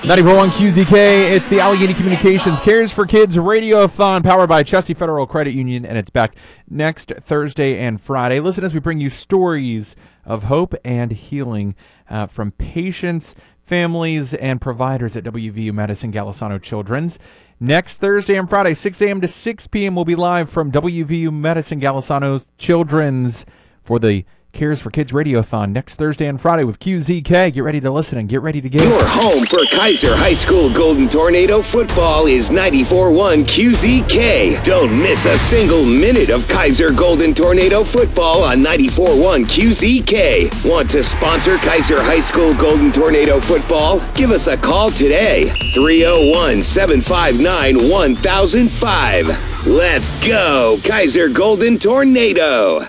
94.1 QZK, it's the Allegheny Communications Cares for Kids Radiothon powered by Chessie Federal Credit Union, and it's back next Thursday and Friday. Listen as we bring you stories of hope and healing from patients, families, and providers at WVU Medicine Golisano Children's. Next Thursday and Friday, 6 a.m. to 6 p.m. we'll be live from WVU Medicine Golisano Children's for the Cares for Kids Radiothon next Thursday and Friday with QZK. Get ready to listen and get ready to get Your home for Kaiser High School Golden Tornado football is 94.1 QZK. Don't miss a single minute of Kaiser Golden Tornado football on 94.1 QZK. Want to sponsor Kaiser High School Golden Tornado football? Give us a call today. 301-759-1005. Let's go, Kaiser Golden Tornado.